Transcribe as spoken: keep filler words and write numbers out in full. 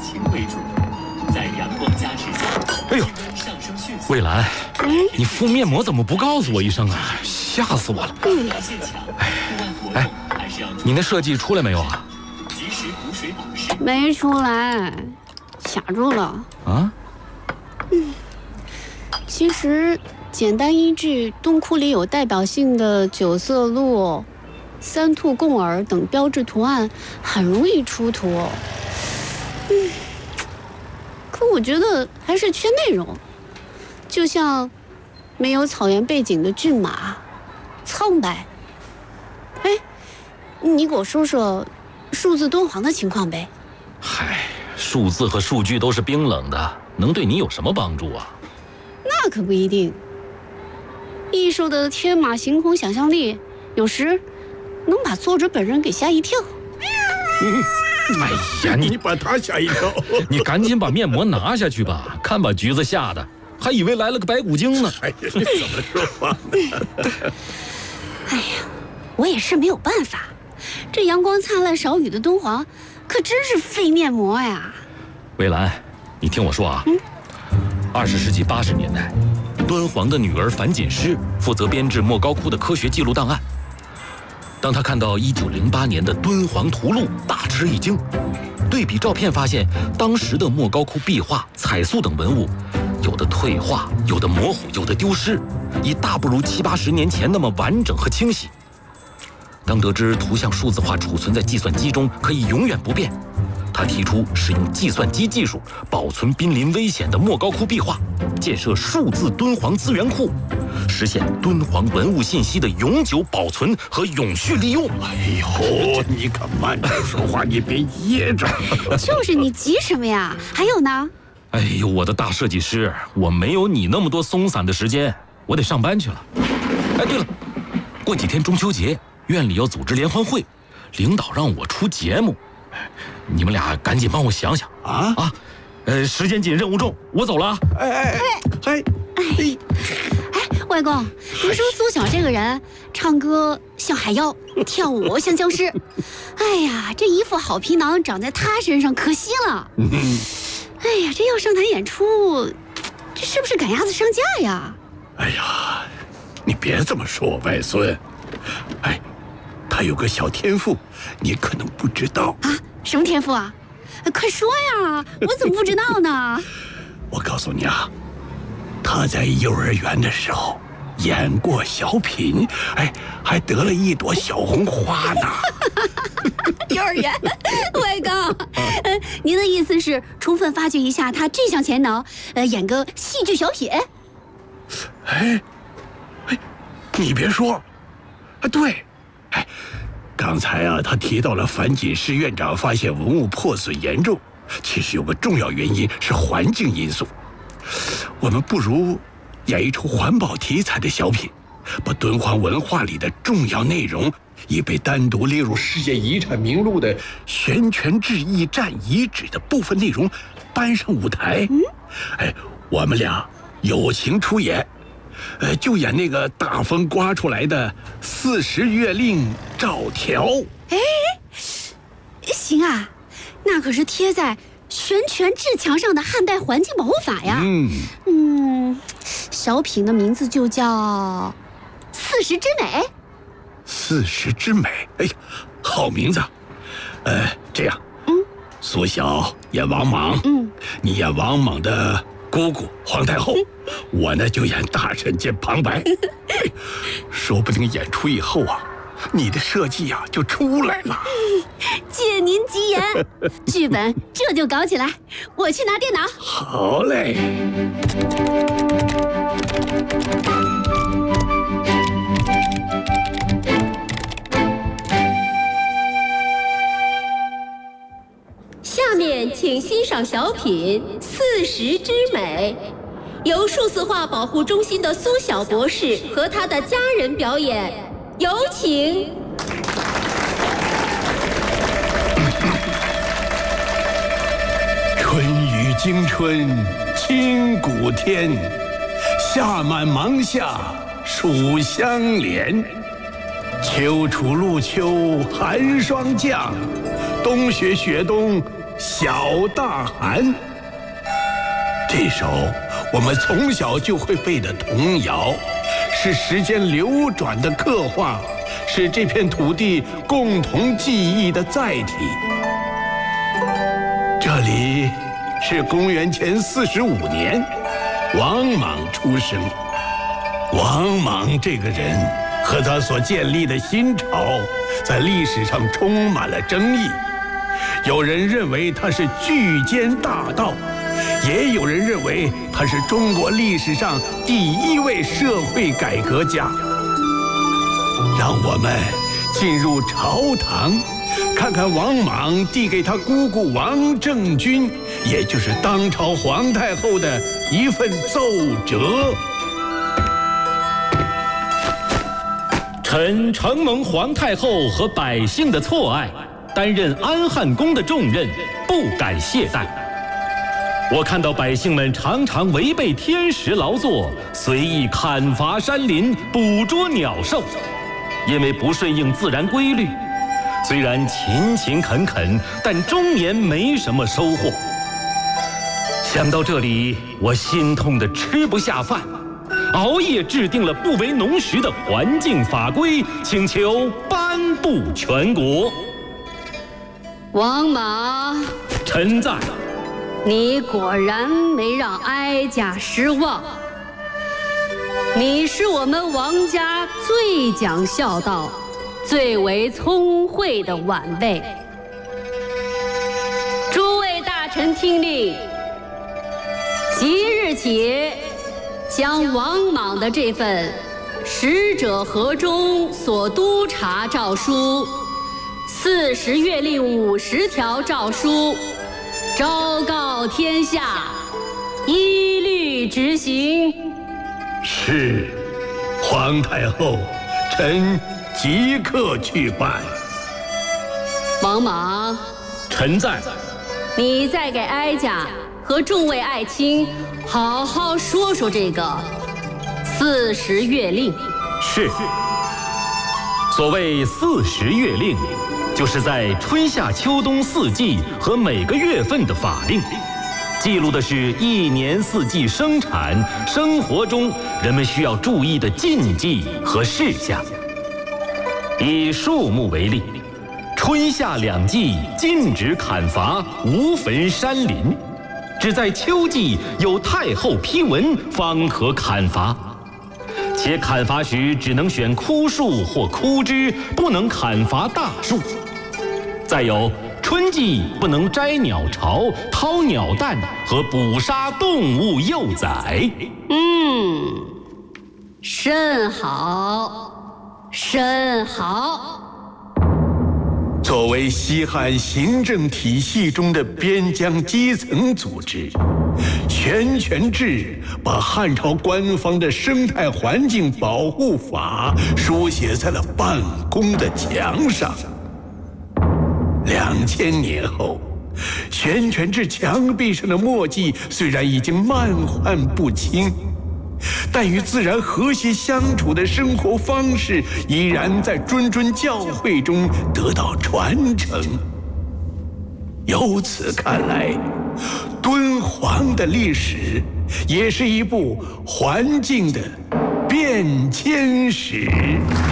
晴为主，在阳光加持下， 哎呦， 上升迅速。 蔚蓝，你敷面膜怎么不告诉我一声啊？吓死我了！ 表现强，户外活动还是要注意。 你那设计出来没有啊？ 及时补水保湿。 没出来，卡住了。 啊？ 嗯，其实简单一句洞窟里有代表性的九色鹿、三兔共耳等标志图案，很容易出图。嗯，可我觉得还是缺内容，就像没有草原背景的骏马，苍白。哎，你给我说说数字敦煌的情况呗。 嗨，数字和数据都是冰冷的，能对你有什么帮助啊？ 那可不一定。艺术的天马行空想象力，有时能把作者本人给吓一跳。 哎呀，你你把他吓一跳！ 你赶紧把面膜拿下去吧，看把橘子吓的，还以为来了个白骨精呢。 哎呀，你怎么说话呢？ 哎呀，我也是没有办法，这阳光灿烂少雨的敦煌，可真是费面膜呀。 蔚蓝，你听我说啊，二十世纪八十年代，敦煌的女儿樊锦诗负责编制莫高窟的科学记录档案。当他看到一九零八年的敦煌图录，大吃一惊。对比照片发现，当时的莫高窟壁画、彩塑等文物，有的退化，有的模糊，有的丢失，已大不如七八十年前那么完整和清晰。当得知图像数字化储存在计算机中可以永远不变，他提出使用计算机技术保存濒临危险的莫高窟壁画，建设数字敦煌资源库，实现敦煌文物信息的永久保存和永续利用。 哎呦，你可慢点说话，你别噎着。 就是你急什么呀？还有呢？ 哎呦，我的大设计师，我没有你那么多松散的时间，我得上班去了。哎，对了，过几天中秋节，院里要组织联欢会，领导让我出节目，你们俩赶紧帮我想想啊啊！呃，时间紧，任务重，我走了啊！ 哎哎哎哎！ 哎，外公，您说苏晓这个人，唱歌像海妖，跳舞像僵尸。哎呀，这一副好皮囊长在他身上，可惜了。哎呀，这要上台演出，这是不是赶鸭子上架呀？ 哎呀，你别这么说我外孙。哎，他有个小天赋，你可能不知道啊。什么天赋啊？快说呀！我怎么不知道呢？ 我告诉你啊，他在幼儿园的时候演过小品，哎，还得了一朵小红花呢。 幼儿园，外公，呃，您的意思是充分发掘一下他这项潜能，呃，演个戏剧小品？ 哎，哎，你别说，啊，对，哎。刚才啊，他提到了樊锦诗院长发现文物破损严重，其实有个重要原因是环境因素。我们不如演一出环保题材的小品，把敦煌文化里的重要内容，已被单独列入世界遗产名录的悬泉置驿站遗址的部分内容搬上舞台。嗯，哎，我们俩友情出演。呃，就演那个大风刮出来的四时月令赵条。 哎，行啊，那可是贴在悬泉制墙上的汉代环境保护法呀。嗯嗯，小品的名字就叫《四时之美》。 四时之美，哎呀，好名字。呃，这样，嗯，苏晓演王莽，嗯，你演王莽的姑姑皇太后，我呢就演大臣兼旁白。哎，说不定演出以后啊，你的设计啊就出来了。 借您吉言，剧本这就搞起来。我去拿电脑。 好嘞。 下面请欣赏小品《四时之美》，由数字化保护中心的苏晓博士和他的家人表演，有请。 春雨惊春清谷天，夏满芒夏暑相连。秋处露秋寒霜降，冬雪雪冬小大寒》。这首我们从小就会背的童谣，是时间流转的刻画，是这片土地共同记忆的载体。这里是公元前四十五年，王莽出生。王莽这个人和他所建立的新朝，在历史上充满了争议。有人认为他是巨奸大盗，也有人认为他是中国历史上第一位社会改革家。让我们进入朝堂，看看王莽递给他姑姑王政君，也就是当朝皇太后的一份奏折。 臣承蒙皇太后和百姓的错爱，担任安汉公的重任，不敢懈怠。我看到百姓们常常违背天时劳作，随意砍伐山林，捕捉鸟兽，因为不顺应自然规律，虽然勤勤恳恳，但终年没什么收获。想到这里，我心痛得吃不下饭，熬夜制定了不为农时的环境法规，请求颁布全国。 王莽， 臣在。 你果然没让哀家失望。你是我们王家最讲孝道、最为聪慧的晚辈。诸位大臣听令，即日起，将王莽的这份使者河中所督察诏书、四十月令五十条诏书昭告天下，依律执行。 是，皇太后，臣即刻去办。 王莽， 臣在。 你再给哀家和众位爱卿好好说说这个四十月令。 是。所谓四十月令，就是在春夏秋冬四季和每个月份的法令，记录的是一年四季生产生活中人们需要注意的禁忌和事项。以树木为例，春夏两季禁止砍伐无坟山林，只在秋季有太后批文方可砍伐，且砍伐时只能选枯树或枯枝，不能砍伐大树。再有，春季不能摘鸟巢、掏鸟蛋和捕杀动物幼崽。 嗯，甚好，甚好。 作为西汉行政体系中的边疆基层组织，玄权制把汉朝官方的生态环境保护法书写在了办公的墙上。两千年后，玄权制墙壁上的墨迹虽然已经漫漶不清，但与自然和谐相处的生活方式依然在谆谆教诲中得到传承。由此看来，敦煌的历史也是一部环境的变迁史。